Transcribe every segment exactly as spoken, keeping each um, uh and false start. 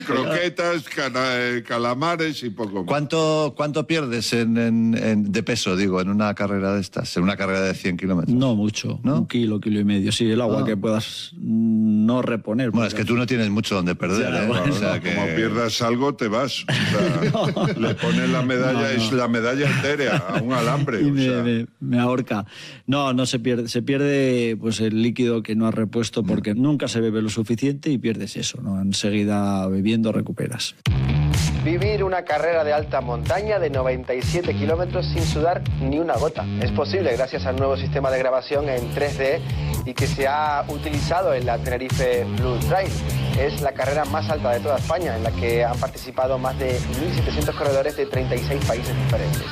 Croquetas, cana- calamares y poco más. ¿Cuánto, cuánto pierdes en, en, en- de peso, digo, en una carrera de estas? En una carrera de cien kilómetros. No mucho, ¿No? un kilo, kilo y medio. Sí, el agua Ah. que puedas mm, no reponer. Bueno, es que tú no tienes mucho donde perder, Ya, ¿eh? bueno, O sea, que... Como pierdas algo, te vas. O sea, le pones la medalla, No, no. es la medalla entera a un alambre. Y o me, sea. me- me ahorca. No, no se pierde. Se pierde pues el líquido que no has repuesto porque nunca se bebe lo suficiente y pierdes eso, ¿no? Enseguida bebiendo recuperas. Vivir una carrera de alta montaña de noventa y siete kilómetros sin sudar ni una gota. Es posible gracias al nuevo sistema de grabación en tres D y que se ha utilizado en la Tenerife Blue Trail. Es la carrera más alta de toda España, en la que han participado más de mil setecientos corredores de treinta y seis países diferentes.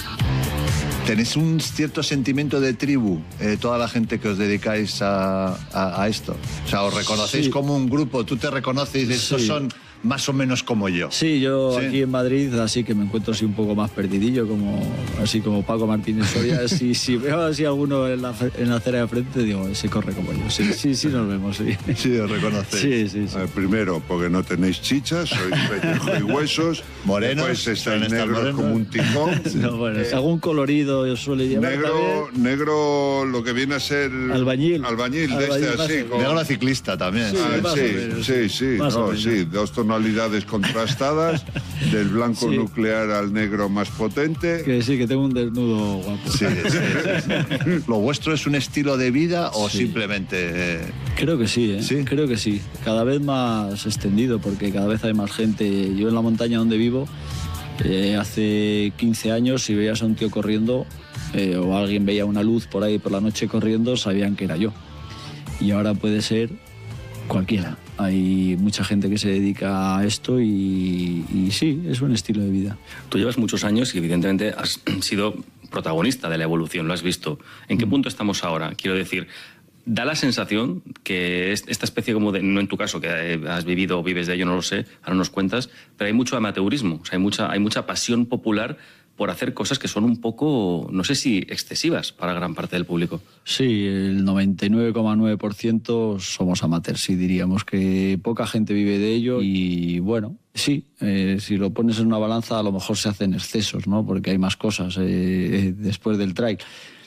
¿Tenéis un cierto sentimiento de tribu, eh, toda la gente que os dedicáis a, a- a esto? O sea, ¿os reconocéis Sí. como un grupo? ¿Tú te reconoces? Estos Sí. son más o menos como yo. Sí, yo Sí. aquí en Madrid, así que me encuentro así un poco más perdidillo, como, así como Paco Martínez Soria. si, si veo así alguno en la, fe- en la acera de frente, digo, se corre como yo. Sí, sí, sí nos vemos, sí. Sí, os reconocéis. Sí, sí, sí. Eh, primero, porque no tenéis chichas, sois pellejo y huesos. Morenos, Después suelen estáis estar negros morenos. como un tijón. No, bueno, Eh, algún colorido yo suele llevar negro, también. negro, lo que viene a ser... Albañil. Albañil, de Albañil, este más así. o con- Negro ciclista también. Sí, Ah, más o sí, menos, sí, sí. sí, Más o no, menos. sí, dos tonalidades contrastadas, del blanco Sí. nuclear al negro más potente. Que sí, que tengo un desnudo guapo. Sí, sí, sí, sí. ¿Lo vuestro es un estilo de vida o Sí. simplemente...? eh, Creo que sí, ¿eh? ¿Sí? Creo que sí. Cada vez más extendido, porque cada vez hay más gente. Yo en la montaña donde vivo, eh, hace quince años, si veías a un tío corriendo eh, o alguien veía una luz por ahí por la noche corriendo, sabían que era yo. Y ahora puede ser cualquiera. Hay mucha gente que se dedica a esto y, y sí, es un estilo de vida. Tú llevas muchos años y evidentemente has sido protagonista de la evolución, lo has visto. ¿En qué punto estamos ahora? Quiero decir, da la sensación que es- esta especie como de, no en tu caso, que eh, has vivido o vives de ello, no lo sé, ahora nos cuentas, pero hay mucho amateurismo, o sea, hay mucha, hay mucha pasión popular por hacer cosas que son un poco, no sé si excesivas para gran parte del público. Sí, el noventa y nueve coma nueve por ciento somos amateurs, sí, diríamos que poca gente vive de ello y bueno, sí, eh, si lo pones en una balanza a lo mejor se hacen excesos, ¿no? Porque hay más cosas eh, después del trail.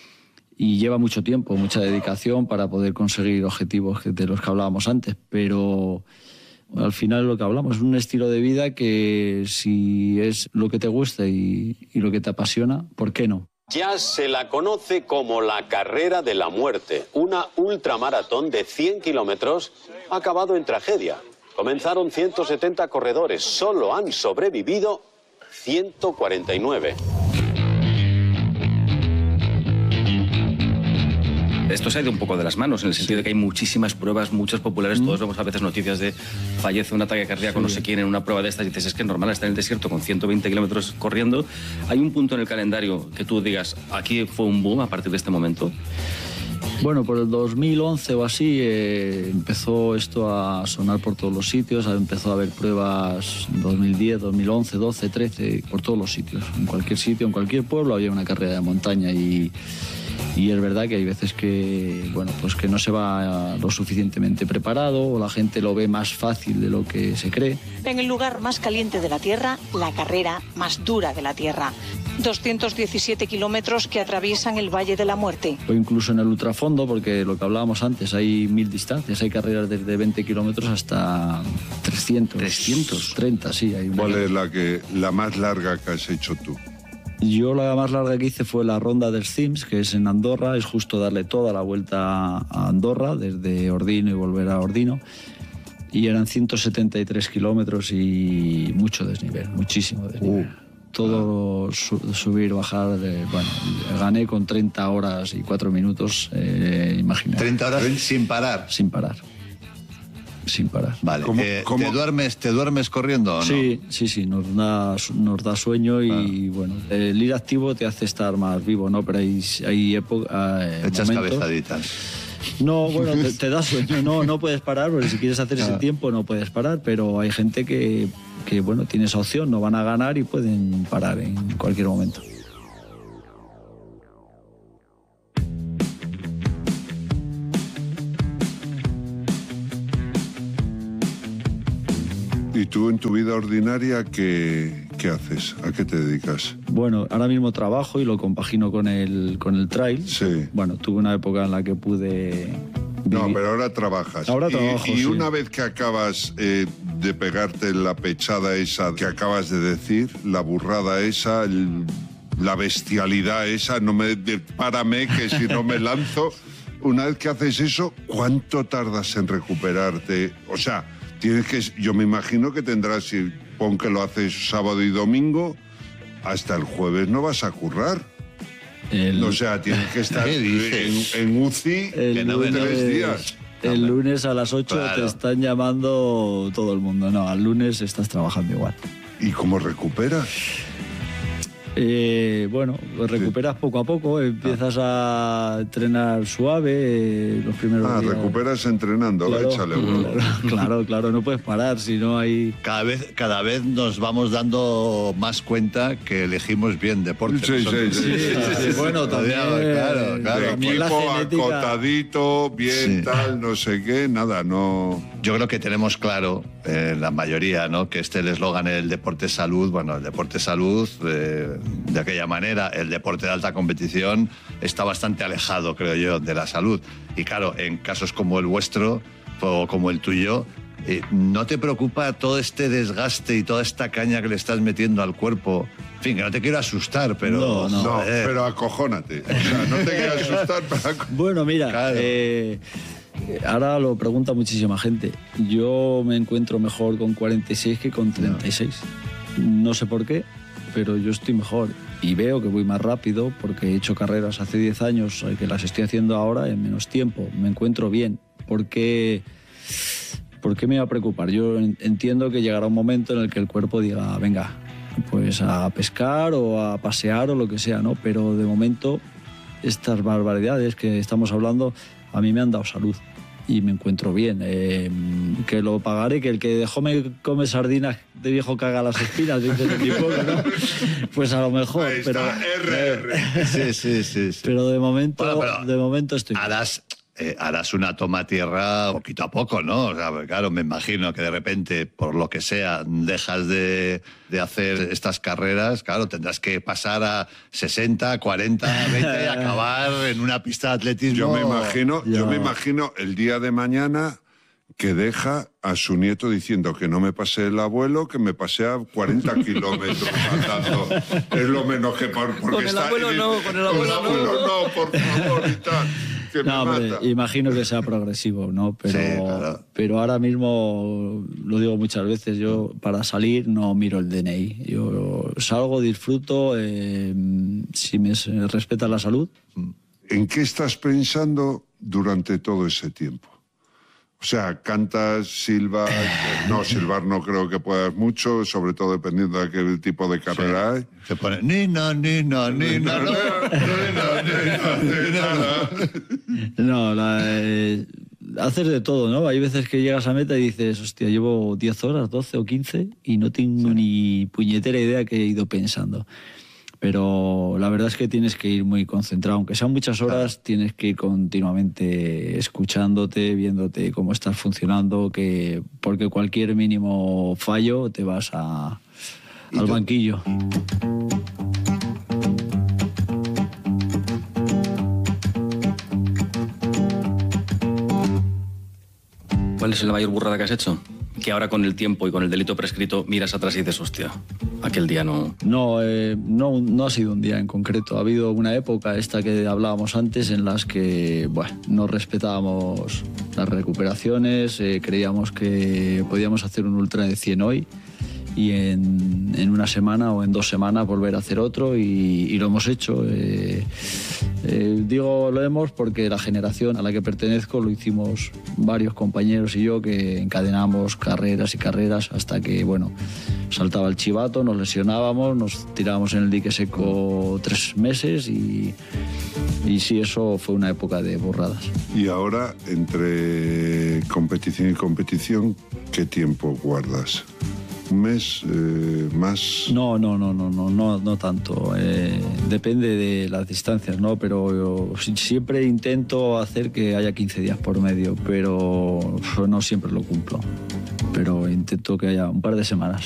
Y lleva mucho tiempo, mucha dedicación para poder conseguir objetivos que- de los que hablábamos antes, pero al final lo que hablamos es un estilo de vida que si es lo que te gusta y, y lo que te apasiona, ¿por qué no? Ya se la conoce como la Carrera de la Muerte. Una ultramaratón de cien kilómetros ha acabado en tragedia. Comenzaron ciento setenta corredores, solo han sobrevivido ciento cuarenta y nueve. Esto se ha ido un poco de las manos, en el sentido de que hay muchísimas pruebas, muchas populares, todos vemos a veces noticias de fallece un ataque cardíaco, no sé quién, en una prueba de estas, y dices, es que es normal estar en el desierto con ciento veinte kilómetros corriendo. ¿Hay un punto en el calendario que tú digas, aquí fue un boom a partir de este momento? Bueno, por el dos mil once o así eh, empezó esto a sonar por todos los sitios, empezó a haber pruebas en dos mil diez, dos mil once, doce, trece, por todos los sitios. En cualquier sitio, en cualquier pueblo había una carrera de montaña y, y es verdad que hay veces que, bueno, pues que no se va lo suficientemente preparado o la gente lo ve más fácil de lo que se cree. En el lugar más caliente de la Tierra, la carrera más dura de la Tierra. doscientos diecisiete kilómetros que atraviesan el Valle de la Muerte. O incluso en el ultrafondo, porque lo que hablábamos antes, hay mil distancias, hay carreras desde veinte kilómetros hasta trescientos. trescientos. treinta, sí. Hay una. ¿Cuál es la, que, la más larga que has hecho tú? Yo la más larga que hice fue la ronda del Cims, que es en Andorra, es justo darle toda la vuelta a Andorra, desde Ordino y volver a Ordino, y eran ciento setenta y tres kilómetros y mucho desnivel, muchísimo desnivel. Uh. Todo su- subir, bajar, eh, bueno, gané con treinta horas y cuatro minutos, eh, imagínate. treinta horas sin parar. Sin parar, sin parar. Vale. ¿Cómo- eh, cómo? ¿te, duermes, ¿Te duermes corriendo o no? Sí, sí, sí, nos da, nos da sueño y bueno, el ir activo te hace estar más vivo, ¿no? Pero hay, hay épocas... Echas cabezaditas. No, bueno, te, te da sueño, no, no puedes parar, porque si quieres hacer ese tiempo no puedes parar, pero hay gente que, que, bueno, tiene esa opción, no van a ganar y pueden parar en cualquier momento. ¿Y tú en tu vida ordinaria qué, qué haces? ¿A qué te dedicas? Bueno, ahora mismo trabajo y lo compagino con el, con el trail. Sí. Bueno, tuve una época en la que pude... No, vivir. pero ahora trabajas. Ahora Y- trabajo, Y, sí. una vez que acabas eh, de pegarte la pechada esa que acabas de decir, la burrada esa, el- la bestialidad esa, no me de- párame que si no me lanzo. Una vez que haces eso, ¿cuánto tardas en recuperarte? O sea, tienes que, yo me imagino que tendrás, si pon que lo haces sábado y domingo, hasta el jueves no vas a currar. El, O sea, tienes que estar ¿Qué en, dices? en U C I el que no lunes, ven tres días. el lunes a las ocho Claro. te están llamando todo el mundo. No, al lunes estás trabajando igual. ¿Y cómo recuperas? Eh, bueno, pues recuperas poco a poco, empiezas a entrenar suave eh, los primeros Ah, días. recuperas entrenando, Claro, échale, bro. claro, claro, claro, no puedes parar si no hay... Cada vez, cada vez nos vamos dando más cuenta que elegimos bien deporte. Sí, nosotros. sí, sí. Sí, bueno, también, Claro, claro. De también la equipo genética- acotadito, bien Sí. tal, no sé qué, nada, no... Yo creo que tenemos claro, eh, la mayoría, ¿no? Que este el eslogan, el deporte es salud. Bueno, el deporte es salud, eh, de aquella manera, el deporte de alta competición está bastante alejado, creo yo, de la salud. Y claro, en casos como el vuestro o como el tuyo, eh, ¿no te preocupa todo este desgaste y toda esta caña que le estás metiendo al cuerpo? En fin, que no te quiero asustar, pero... No, no. No, joder. pero acojónate. O sea, no te quiero asustar, pero... aco- Bueno, mira, Claro. eh, ahora lo pregunta muchísima gente. Yo me encuentro mejor con cuarenta y seis que con treinta y seis. No sé por qué, pero yo estoy mejor. Y veo que voy más rápido porque he hecho carreras hace diez años eh, que las estoy haciendo ahora en menos tiempo. Me encuentro bien. ¿Por qué, ¿Por qué me iba a preocupar? Yo en- entiendo que llegará un momento en el que el cuerpo diga, venga, pues a pescar o a pasear o lo que sea, ¿no? Pero de momento estas barbaridades que estamos hablando a mí me han dado salud y me encuentro bien. Eh, que lo pagaré, que el que dejó me come sardinas de viejo caga las espinas, dice de mi pueblo, ¿no? Pues a lo mejor, Ahí pero, está, R R. Sí, sí, sí. sí. pero de momento, Bueno, pero de momento estoy bien. harás, eh, harás una toma a tierra poquito a poco, ¿no? O sea, claro, me imagino que de repente, por lo que sea, dejas de, de hacer estas carreras, claro, tendrás que pasar a sesenta, cuarenta, veinte y acabar en una pista de atletismo. Yo me imagino, yo Ya. me imagino el día de mañana que deja a su nieto diciendo que no me pase el abuelo, que me pase a cuarenta kilómetros andando. Es lo menos que por, porque Con el está- abuelo no, con el abuelo no. no, por favor, y tal. Que No, me hombre, mata. imagino que sea progresivo, ¿no? Pero, Sí, claro. pero ahora mismo, lo digo muchas veces, yo para salir no miro el D N I. Yo salgo, disfruto, eh, si me s- respeta la salud. ¿En qué estás pensando durante todo ese tiempo? O sea, cantas, silbas... No, silbar no creo que puedas mucho, sobre todo dependiendo de qué tipo de carrera hay. Se pone, ni no, ni no, ni no, no. No, la, eh, haces de todo, ¿no? Hay veces que llegas a meta y dices, hostia, llevo diez horas, doce o quince y no tengo ni puñetera idea que he ido pensando. Pero la verdad es que tienes que ir muy concentrado. Aunque sean muchas horas, tienes que ir continuamente escuchándote, viéndote cómo estás funcionando, que porque cualquier mínimo fallo te vas a, al banquillo. ¿Cuál es la mayor burrada que has hecho? Que ahora con el tiempo y con el delito prescrito miras atrás y dices, hostia, aquel día no... No, eh, no, no ha sido un día en concreto. Ha habido una época, esta que hablábamos antes, en las que bueno, no respetábamos las recuperaciones, eh, creíamos que podíamos hacer un ultra de cien hoy y en, en una semana o en dos semanas volver a hacer otro y, y lo hemos hecho. Eh, eh, digo lo hemos porque la generación a la que pertenezco lo hicimos varios compañeros y yo que encadenamos carreras y carreras hasta que, bueno, saltaba el chivato, nos lesionábamos, nos tirábamos en el dique seco tres meses y, y sí, eso fue una época de burradas. Y ahora, entre competición y competición, ¿qué tiempo guardas? ¿Un mes? Eh, ¿Más? No, no, no, no, no, no, no tanto. Eh, depende de las distancias, ¿no? Pero yo siempre intento hacer que haya quince días por medio, pero no siempre lo cumplo. pero intento que haya un par de semanas.